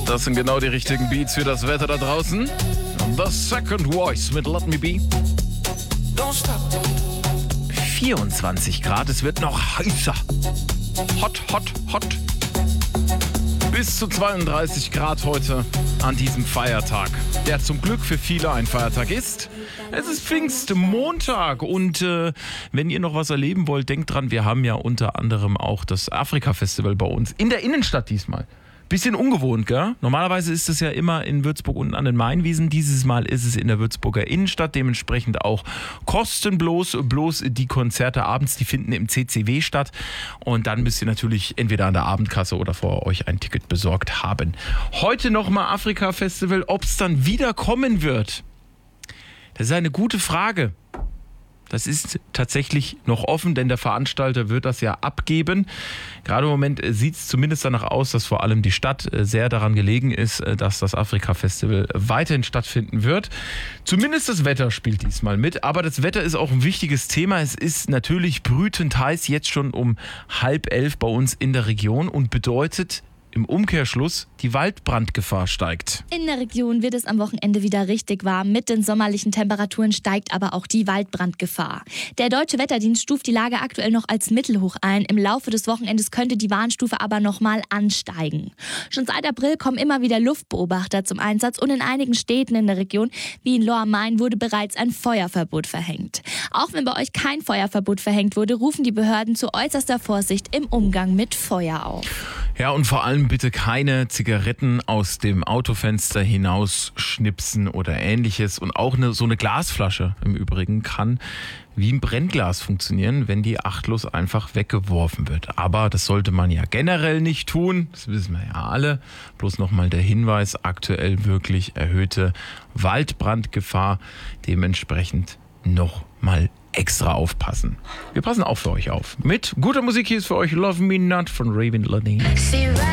Das sind genau die richtigen Beats für das Wetter da draußen. The Second Voice mit Let Me Be. 24 Grad, es wird noch heißer. Hot, hot, hot. Bis zu 32 Grad heute an diesem Feiertag, der zum Glück für viele ein Feiertag ist. Es ist Pfingstmontag und wenn ihr noch was erleben wollt, denkt dran, wir haben ja unter anderem auch das Afrika-Festival bei uns in der Innenstadt diesmal. Bisschen ungewohnt, gell? Normalerweise ist es ja immer in Würzburg unten an den Mainwiesen. Dieses Mal ist es in der Würzburger Innenstadt, dementsprechend auch kostenlos. Bloß die Konzerte abends, die finden im CCW statt. Und dann müsst ihr natürlich entweder an der Abendkasse oder vor euch ein Ticket besorgt haben. Heute nochmal Afrika-Festival. Ob es dann wieder kommen wird, das ist eine gute Frage. Das ist tatsächlich noch offen, denn der Veranstalter wird das ja abgeben. Gerade im Moment sieht es zumindest danach aus, dass vor allem die Stadt sehr daran gelegen ist, dass das Afrika-Festival weiterhin stattfinden wird. Zumindest das Wetter spielt diesmal mit, aber das Wetter ist auch ein wichtiges Thema. Es ist natürlich brütend heiß, jetzt schon um 10:30 bei uns in der Region und bedeutet im Umkehrschluss, die Waldbrandgefahr steigt. In der Region wird es am Wochenende wieder richtig warm. Mit den sommerlichen Temperaturen steigt aber auch die Waldbrandgefahr. Der Deutsche Wetterdienst stuft die Lage aktuell noch als mittelhoch ein. Im Laufe des Wochenendes könnte die Warnstufe aber nochmal ansteigen. Schon seit April kommen immer wieder Luftbeobachter zum Einsatz und in einigen Städten in der Region, wie in Lohr am Main, wurde bereits ein Feuerverbot verhängt. Auch wenn bei euch kein Feuerverbot verhängt wurde, rufen die Behörden zu äußerster Vorsicht im Umgang mit Feuer auf. Ja, und vor allem bitte keine Zigaretten aus dem Autofenster hinaus schnipsen oder ähnliches. Und auch so eine Glasflasche im Übrigen kann wie ein Brennglas funktionieren, wenn die achtlos einfach weggeworfen wird. Aber das sollte man ja generell nicht tun, das wissen wir ja alle. Bloß nochmal der Hinweis, aktuell wirklich erhöhte Waldbrandgefahr, dementsprechend nochmal extra aufpassen. Wir passen auch für euch auf. Mit guter Musik hier ist für euch Love Me Not von Raven Ladine.